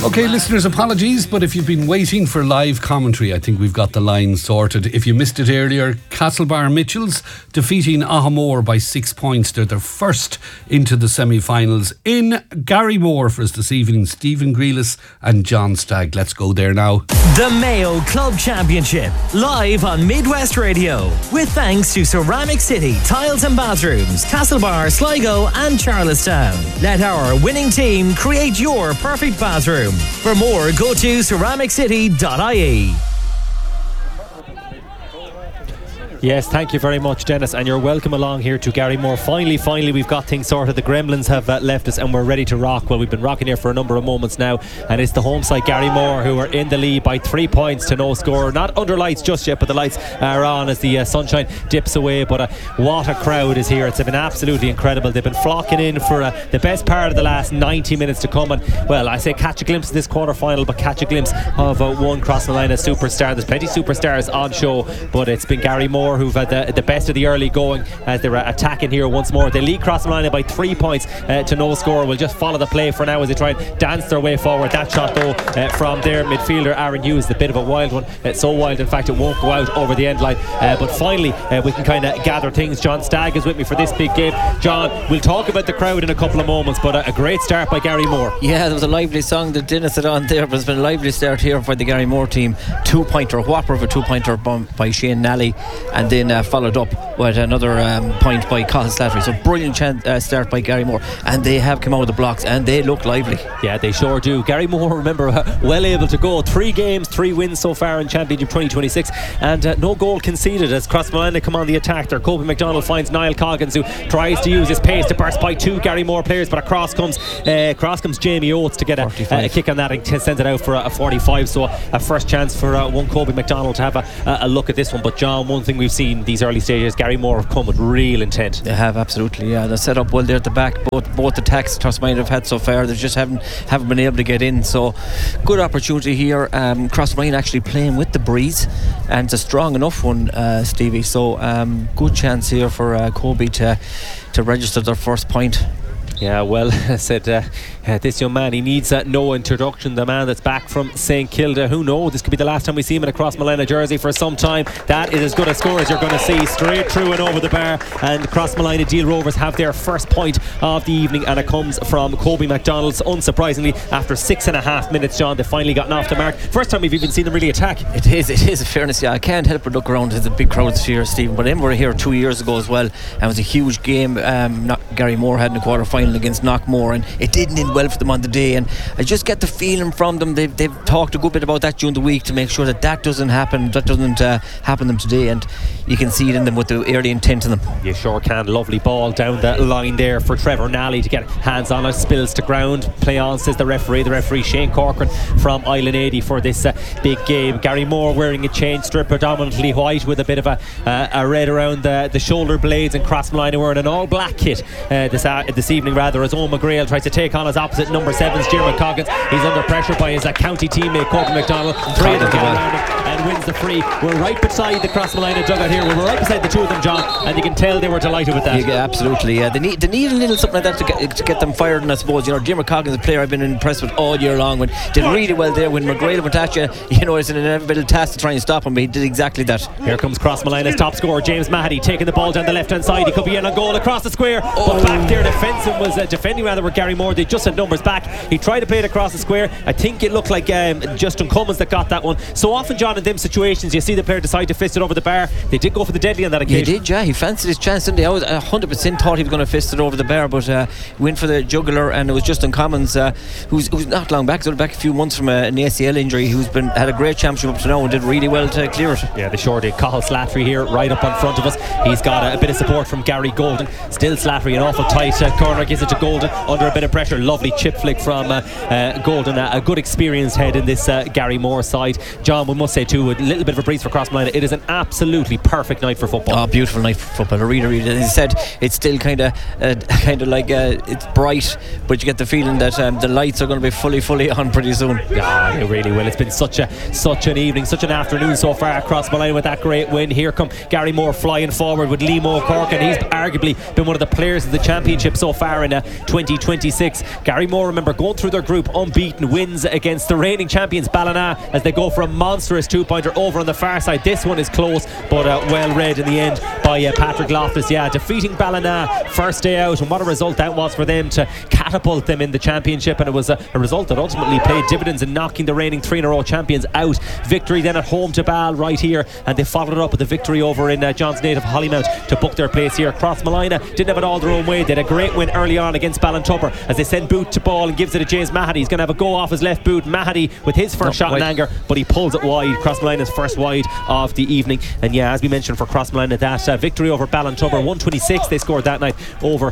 Okay, listeners, apologies, but if you've been waiting for live commentary, I think we've got the line sorted. If you missed it earlier, Castlebar Mitchells defeating Ahamore by 6 points. They're their first into the semi-finals. In Garrymore for us this evening, Stephen Grealis and John Stagg. Let's go there now. The Mayo Club Championship, live on Midwest Radio. With thanks to Ceramic City Tiles and Bathrooms, Castlebar, Sligo and Charlestown. Let our winning team create your perfect bathroom. For more, go to ceramiccity.ie. Yes, thank you very much, Dennis, and you're welcome along here to Garrymore. Finally, we've got things sorted. The Gremlins have left us and we're ready to rock. Well, we've been rocking here for a number of moments now, and it's the home side Garrymore who are in the lead by 3 points to no score. Not under lights just yet, but the lights are on as the sunshine dips away. But what a crowd is here. It's been absolutely incredible. They've been flocking in for the best part of the last 90 minutes to come, and well, I say catch a glimpse of this quarter-final, but catch a glimpse of one Crossmolina superstar. There's plenty of superstars on show, but it's been Garrymore who've had the best of the early going as they're attacking here once more. They lead Crossmolina by 3 points to no score. We'll just follow the play for now as they try and dance their way forward. That shot though from their midfielder Aaron Hughes, a bit of a wild one. It's so wild in fact it won't go out over the end line, but finally we can kind of gather things. John Stagg is with me for this big game. John, we'll talk about the crowd in a couple of moments, but a great start by Garrymore. Yeah, there was a lively song that Dennis had on there, but it's been a lively start here for the Garrymore team. 2-pointer, whopper of a 2-pointer by Shane Nally, and then followed up with another point by Cathal Slattery. So brilliant start by Garrymore, and they have come out of the blocks and they look lively. Yeah, they sure do. Garrymore, remember, well able to go. 3 games, 3 wins so far in Championship 2026, and no goal conceded as Crossmolina come on the attack there. Kobe McDonald finds Niall Coggins, who tries to use his pace to burst by 2 Garrymore players, but across comes Jamie Oates to get a kick on that and sends it out for a 45. So a first chance for one Kobe McDonald to have a look at this one. But John, one thing we've seen these early stages, Garrymore have come with real intent. They have, absolutely, yeah. They're set up well there at the back. Both attacks Crossmolina have had so far, they just haven't been able to get in. So good opportunity here. Crossmolina actually playing with the breeze, and it's a strong enough one, Stevie. So good chance here for Kobe to register their first point. Yeah, well, I said this young man, he needs no introduction. The man that's back from St Kilda. Who knows? This could be the last time we see him in a Crossmolina jersey for some time. That is as good a score as you're going to see. Straight through and over the bar. And Crossmolina Deal Rovers have their first point of the evening, and it comes from Kobe McDonald. Unsurprisingly, after 6.5 minutes, John, they've finally gotten off the mark. First time we've even seen them really attack. It is in fairness, yeah. I can't help but look around at the big crowds here, Stephen. But then we were here 2 years ago as well, and it was a huge game. Garrymore had in the quarter-final against Knockmore, and it didn't end well for them on the day, and I just get the feeling from them they've talked a good bit about that during the week to make sure that doesn't happen to them today, and you can see it in them with the early intent in them. You sure can. Lovely ball down the line there for Trevor Nally to get hands on it, spills to ground. Play on, says the referee Shane Corcoran from Island 80 for this big game. Garrymore wearing a chain strip, predominantly white with a bit of a red around the shoulder blades, and Crossmolina wearing an all black kit this evening rather, as Owen McGrail tries to take on his opposite number 7's Diarmuid Coggins. He's under pressure by his county teammate Kobe McDonald. 3 of them get around him and wins the free. We're right beside the Crossmolina dugout here. We're right beside the two of them, John, and you can tell they were delighted with that. Yeah, absolutely. Yeah, they need a little something like that to get them fired. And I suppose, you know, Diarmuid Coggins, a player I've been impressed with all year long, did really well there when McGrail went at you know, it's an inevitable task to try and stop him, but he did exactly that. Here comes Crossmolina's top scorer James Mahady, taking the ball down the left hand side. He could be in on goal across the square, but back there defending with Garrymore. They just had numbers back. He tried to play it across the square. I think it looked like Justin Cummins that got that one. So often, John, in them situations you see the player decide to fist it over the bar. They did go for the deadly on that occasion. He did, yeah. He fancied his chance, didn't he? I was 100% thought he was going to fist it over the bar, but went for the jugular, and it was Justin Cummins, who's not long back, sort of back a few months from an ACL injury, who's had a great championship up to now and did really well to clear it. Yeah, they sure did. Cathal Slattery here right up in front of us. He's got a bit of support from Gary Golden. Still Slattery, an awful tight corner, gives it to Golden under a bit of pressure. Lovely chip flick from Golden. A good experienced head in this Garrymore side. John, we must say too, a little bit of a breeze for Crossmolina. It is an absolutely perfect night for football. Oh, beautiful night for football. Really, as he said, it's still kind of like it's bright, but you get the feeling that the lights are going to be fully on pretty soon. Yeah, it really will. It's been such an evening, such an afternoon so far at Crossmolina with that great win. Here come Garrymore flying forward with Liam O'Cork, and he's arguably been one of the players of the championship so far in 2026. Gary Moore, remember, going through their group unbeaten, wins against the reigning champions Ballina as they go for a monstrous 2-pointer over on the far side. This one is close, but well read in the end by Patrick Loftus. Yeah, defeating Ballina first day out, and what a result that was for them to catapult them in the championship. And it was a result that ultimately paid dividends in knocking the reigning 3-in-a-row champions out. Victory then at home to Ball right here, and they followed it up with a victory over in John's native Hollymount to book their place here. Crossmolina didn't have it all their own way. They had a great win early on against Ballintubber as they send boot to ball and gives it to James Mahady. He's going to have a go off his left boot. Mahady with his first shot in anger, but he pulls it wide. Crossmolina's first wide of the evening. And yeah, as we mentioned for Crossmolina, that victory over Ballintubber, 126 they scored that night over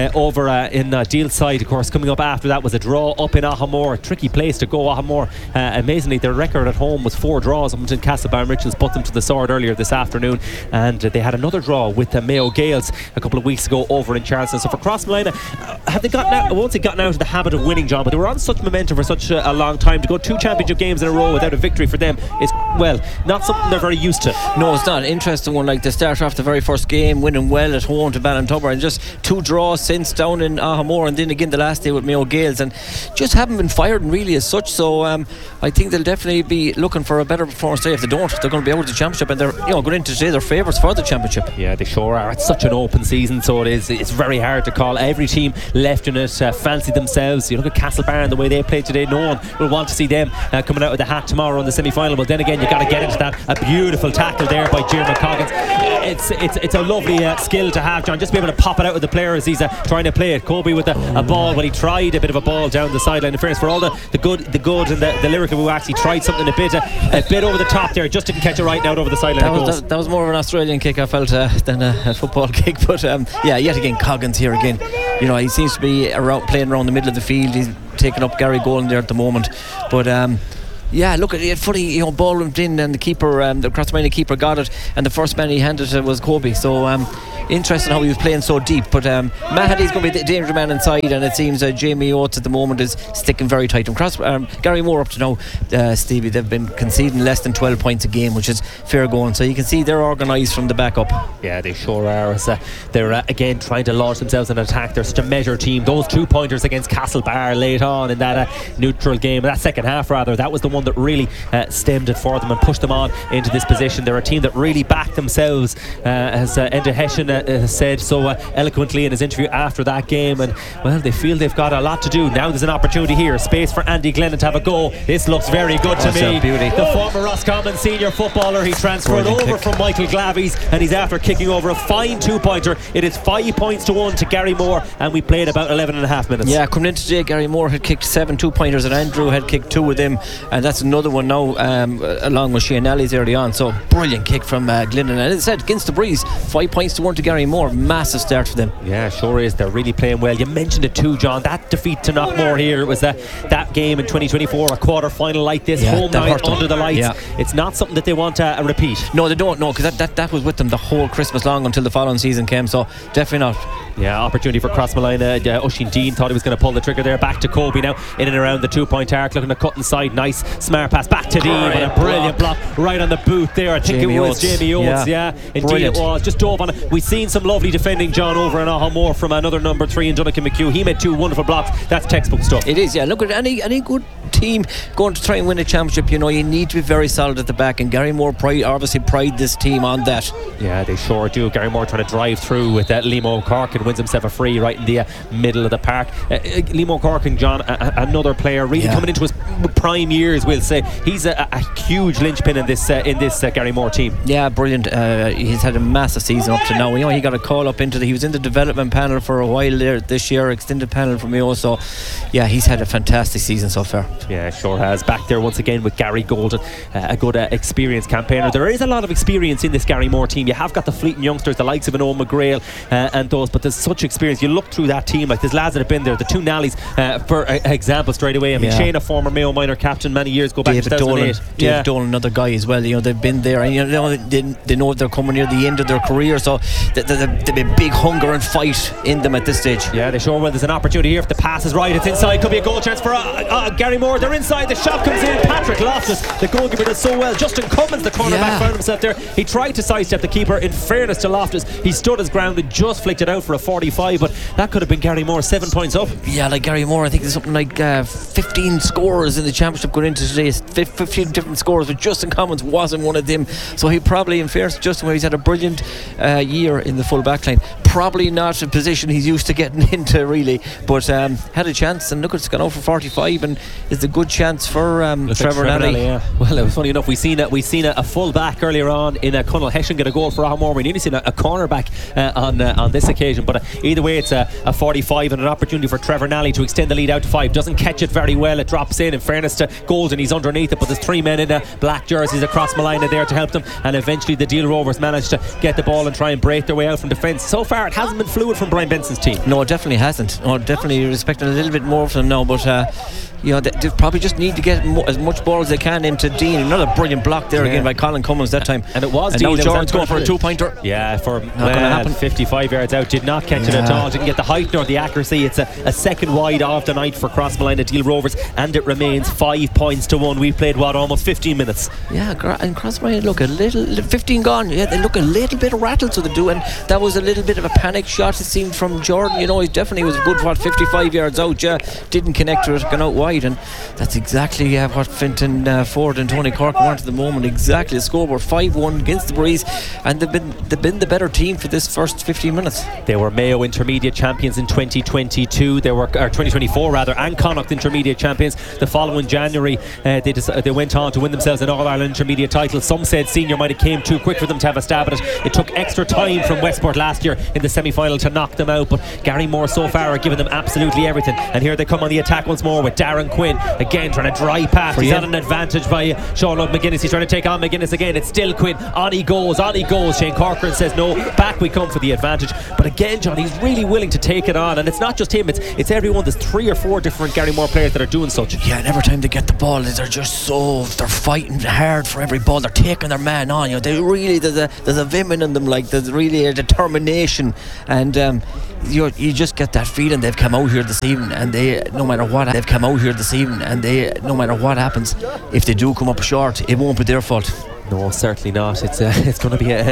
in Dealside. Of course, coming up after that was a draw up in Ahamore. A tricky place to go, Ahamore. Amazingly, their record at home was 4 draws until Castlebar Mitchells put them to the sword earlier this afternoon, and they had another draw with the Mayo Gales a couple of weeks ago over in Charleston. So for Crossmolina, have they gotten out, I won't say gotten out of the habit of winning, John, but they were on such momentum for such a long time. To go 2 championship games in a row without a victory for them is, well, not something they're very used to. No, it's not. Interesting one. Like, they start off the very first game winning well at home to Ballintubber, and just 2 draws since down in Ahamore, and then again the last day with Mayo Gales, and just haven't been fired really as such. So I think they'll definitely be looking for a better performance today. If they don't, they're going to be out of the championship, and they're going into today, they're favourites for the championship. Yeah, they sure are. It's such an open season, so it's very hard to call. Every team left in it fancy themselves. You look at Castlebar and the way they played today, no one will want to see them coming out of the hat tomorrow in the semi-final. But then again, you got to get into that. A beautiful tackle there by Jim Coggins. It's a lovely skill to have, John, just be able to pop it out with the player as he's trying to play it. Kobe with a ball, when he tried a bit of a ball down the sideline. In fairness, for all the good and the lyrical, who actually tried something a bit over the top there, just didn't catch it right now over the sideline. That was more of an Australian kick, I felt, than a football kick. But yeah, yet again, Coggins here again. He seems to be playing around the middle of the field. He's taking up Gary Golden there at the moment. But yeah, look, it funny, ball went in, and the keeper, the Crossmolina keeper, got it, and the first man he handed it was Kobe. So interesting how he was playing so deep. But Mahady's going to be the danger man inside, and it seems Jamie Oates at the moment is sticking very tight. And Gary Moore up to now, Stevie, they've been conceding less than 12 points a game, which is fair going. So you can see they're organised from the back up. Yeah, they sure are. They're again trying to launch themselves in an attack. They're such a measured team. Those 2-pointers against Castlebar late on in that neutral game, that second half rather, that was the one that really stemmed it for them and pushed them on into this position. They're a team that really backed themselves, as Enda Hession said so eloquently in his interview after that game. And well, they feel they've got a lot to do. Now there's an opportunity here, space for Andy Glennon to have a go. This looks very good to me. The former Roscommon senior footballer, he transferred over from Michael Glavies, and he's after kicking over a fine 2-pointer. It is 5 points to 1 to Gary Moore, and we played about 11 and a half minutes. Yeah, coming into today, Gary Moore had kicked 7 2-pointers, and Andrew had kicked 2 with him, and that's another one now, along with Shane Alley's early on. So brilliant kick from Glennon, and as I said, against the breeze, 5 points to 1 to Gary Moore. Massive start for them. Yeah, sure is. They're really playing well. You mentioned it too, John, that defeat to Knockmore here. It was that game in 2024, a quarter final like this, home night under the lights. It's not something that they want to repeat. No, they don't, no, because that was with them the whole Christmas long until the following season came, so definitely not. Yeah, opportunity for Crossmolina. Oisin Dean thought he was going to pull the trigger there. Back to Kobe now, in and around the 2-point arc, looking to cut inside. Nice smart pass back to Dean, and a brilliant block right on the boot there. I think Jamie it was Jamie Oates. Yeah, indeed brilliant. It was. Just dove on it. We've seen some lovely defending, John, over in Ahamore from another number 3 in Duncan McHugh. He made 2 wonderful blocks. That's textbook stuff. It is, yeah. Look at any good team going to try and win a championship, you need to be very solid at the back, and Gary Moore obviously pride this team on that. Yeah, they sure do. Gary Moore trying to drive through with Liam O'Corkin, wins himself a free right in the middle of the park. Liam O'Corkin, John, another player really coming into his prime years, we'll say. He's a huge linchpin in this Gary Moore team. Yeah, brilliant. He's had a massive season up to now. He got a call up he was in the development panel for a while there this year, extended panel from Mayo. So yeah, he's had a fantastic season so far. Yeah, sure has. Back there once again with Gary Golden, a good experienced campaigner. There is a lot of experience in this Gary Moore team. You have got the fleeting youngsters, the likes of an Owen McGrail and those, but there's such experience. You look through that team, like there's lads that have been there. The 2 Nallys, for example, straight away. I mean, Shane, a former Mayo minor captain many years ago, back in 2008. David Dolan, another guy as well. They've been there, and they know they're coming near the end of their career, so there's a big hunger and fight in them at this stage. Yeah, they sure will. There's an opportunity here if the pass is right. It's inside. Could be a goal chance for Gary Moore. They're inside. The shot comes in. Patrick Loftus, the goalkeeper, does so well. Justin Cummins, the cornerback, found himself there. He tried to sidestep the keeper. In fairness to Loftus, he stood his ground and just flicked it out for a 45, but that could have been Gary Moore 7 points up. Yeah, like Gary Moore, I think there's something like 15 scorers in the championship going into today. 15 different scorers, but Justin Cummins wasn't one of them. So he probably, in fairness to Justin, where he's had a brilliant year in the full back line, probably not a position he's used to getting into really, but had a chance, and look, it's gone over for 45 and is a good chance for Trevor Nally. Yeah. Well, it was funny enough, we seen a full back earlier on in Connell Hession get a goal for Ahmore. We nearly seen a cornerback on this occasion, but either way it's a 45 and an opportunity for Trevor Nally to extend the lead out to 5. Doesn't catch it very well, it drops in fairness to Golden, he's underneath it, but there's 3 men in black jerseys across Malina there to help them, and eventually the Deal Rovers managed to get the ball and try and break their way out from defence. So far it hasn't been fluid from Brian Benson's team. No, it definitely hasn't. Definitely respecting a little bit more from them now, but they probably just need to get as much ball as they can into Dean. Another brilliant block there again by Colin Cummins that time, and it was and Dean. Now Jordan's going for a 2-pointer. Yeah, for not going to happen. 55 yards out, did not catch it at all, didn't get the height nor the accuracy. It's a second wide of the night for Crossmalina Deal Rovers, and it remains 5 points to 1. We've played almost 15 minutes. Yeah, and Crossmalina look a little 15 gone. Yeah, they look a little bit rattled, so they do, and that was a little bit of a panic shot it seemed from Jordan. He definitely was good for 55 yards out. Yeah, didn't connect to it, gone out wide, and that's exactly what Fintan Ford and Tony Cork want at the moment. Exactly the scoreboard, 5-1 against the Breeze, and they've been the better team for this first 15 minutes. They were Mayo Intermediate champions in 2022. They were 2024 rather, and Connacht Intermediate champions the following January. They went on to win themselves an All-Ireland Intermediate title. Some said senior might have came too quick for them to have a stab at it. It took extra time from Westport last year in the semi-final to knock them out, but Gary Moore so far are giving them absolutely everything, and here they come on the attack once more with Darren Quinn again trying to dry pass. He's at an advantage by Sean Love McGuinness. He's trying to take on McGuinness again. It's still Quinn. On he goes. Shane Corcoran says no, back we come for the advantage, but again John, he's really willing to take it on, and it's not just him, it's everyone. There's 3 or 4 different Gary Moore players that are doing such. Yeah, and every time they get the ball they're just they're fighting hard for every ball. They're taking their man on. They really, there's a vim in them, like there's really a determination, and you just get that feeling they've come out here this evening, and no matter what happens, if they do come up short, it won't be their fault. No, certainly not. It's going to be a